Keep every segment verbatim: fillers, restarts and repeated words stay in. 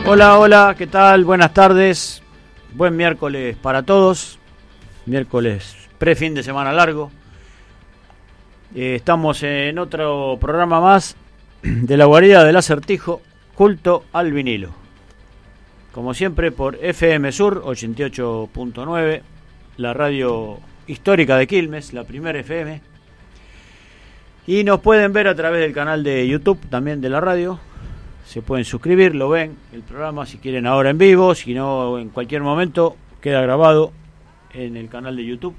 Hola, hola, ¿qué tal? Buenas tardes. Buen miércoles para todos. Miércoles pre-fin de semana largo. Eh, estamos en otro programa más de la guarida del Acertijo, culto al vinilo. Como siempre por F M Sur ochenta y ocho punto nueve, la radio histórica de Quilmes, la primera F M. Y nos pueden ver a través del canal de YouTube también de la radio. Se pueden suscribir, lo ven el programa si quieren ahora en vivo, si no en cualquier momento queda grabado en el canal de YouTube.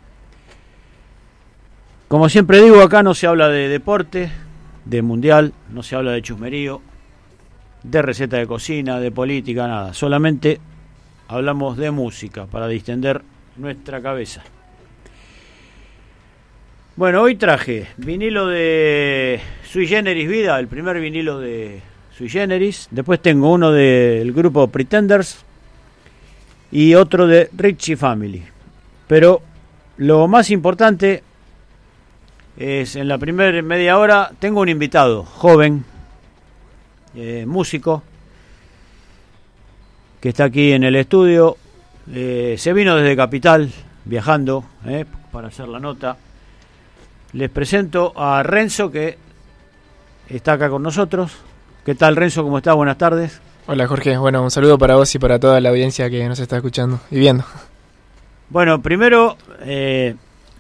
Como siempre digo, acá no se habla de deporte, de mundial, no se habla de chusmerío, de receta de cocina, de política, nada. Solamente hablamos de música para distender nuestra cabeza. Bueno, hoy traje vinilo de Sui Generis Vida, el primer vinilo de Sui Generis. Después tengo uno del grupo Pretenders y otro de Richie Family. Pero lo más importante es, en la primera media hora tengo un invitado joven, eh, músico, que está aquí en el estudio. Eh, se vino desde Capital viajando eh, para hacer la nota. Les presento a Renzo, que está acá con nosotros. ¿Qué tal, Renzo? ¿Cómo estás? Buenas tardes. Hola, Jorge. Bueno, un saludo para vos y para toda la audiencia que nos está escuchando y viendo. Bueno, primero, eh,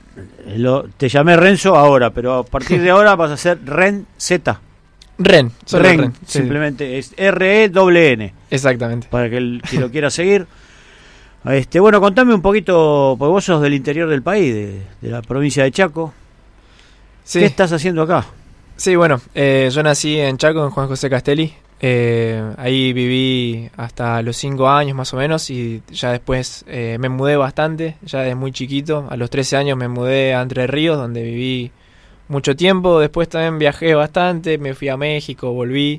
lo, te llamé Renzo ahora, pero a partir de ahora vas a ser Ren Z. Ren, solo Ren, Ren. Simplemente sí. Es R E N N. Exactamente. Para que el que lo quiera seguir. Este, bueno, contame un poquito, porque vos sos del interior del país, de, de la provincia de Chaco. Sí. ¿Qué estás haciendo acá? Sí, bueno, eh, yo nací en Chaco, en Juan José Castelli. Eh, ahí viví hasta los cinco años más o menos y ya después eh, me mudé bastante, ya desde muy chiquito. A los trece años me mudé a Entre Ríos, donde viví mucho tiempo. Después también viajé bastante, me fui a México, volví.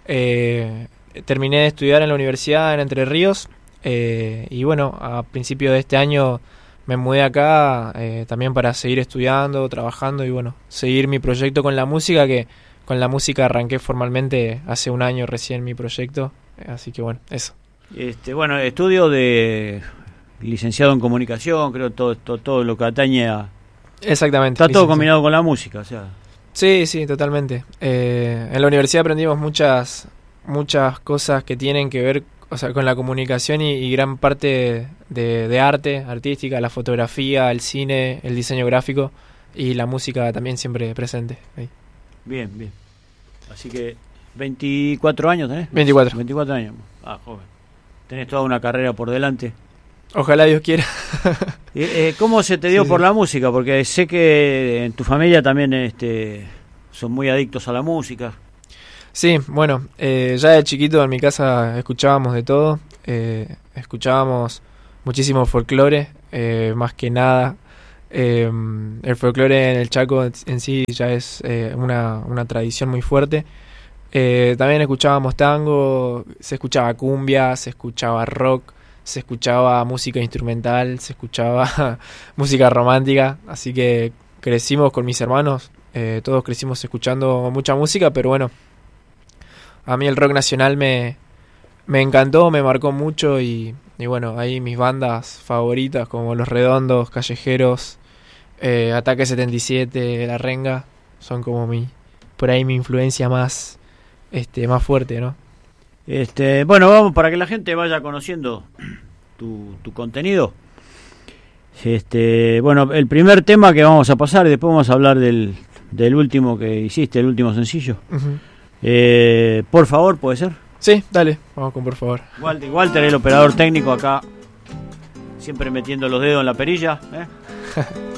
Eh, terminé de estudiar en la universidad en Entre Ríos eh, y bueno, a principios de este año me mudé acá eh, también para seguir estudiando, trabajando y bueno, seguir mi proyecto con la música, que con la música arranqué formalmente hace un año recién mi proyecto, así que bueno, eso. Este, bueno, estudio de licenciado en comunicación, creo todo todo, todo lo que atañe a... Exactamente. Está todo combinado con la música, o sea. Sí, sí, totalmente. Eh, en la universidad aprendimos muchas muchas cosas que tienen que ver, o sea, con la comunicación y, y gran parte de, de arte artística, la fotografía, el cine, el diseño gráfico y la música también siempre presente ahí. Bien, bien. Así que veinticuatro años tenés. veinticuatro. veinticuatro años. Ah, joven. Tenés toda una carrera por delante. Ojalá Dios quiera. eh, ¿Cómo se te dio sí, por sí. la música? Porque sé que en tu familia también este, son muy adictos a la música. Sí, bueno, eh, ya de chiquito en mi casa escuchábamos de todo. Eh, escuchábamos muchísimo folclore, eh, más que nada. Eh, el folclore en el Chaco en sí ya es eh, una, una tradición muy fuerte. Eh, también escuchábamos tango, se escuchaba cumbia, se escuchaba rock, se escuchaba música instrumental, se escuchaba música romántica. Así que crecimos con mis hermanos, eh, todos crecimos escuchando mucha música, pero bueno, a mí el rock nacional me, me encantó, me marcó mucho y, y bueno, ahí mis bandas favoritas como Los Redondos, Callejeros, eh, Ataque setenta y siete, La Renga, son como mi, por ahí mi influencia más, este, más fuerte, ¿no? Este, bueno, vamos, para que la gente vaya conociendo tu, tu contenido. Este, bueno, el primer tema que vamos a pasar y después vamos a hablar del, del último que hiciste, el último sencillo. Uh-huh. Eh, por favor, ¿puede ser? Sí, dale, vamos con por favor. Walter, Walter, el operador técnico acá, siempre metiendo los dedos en la perilla, ¿eh?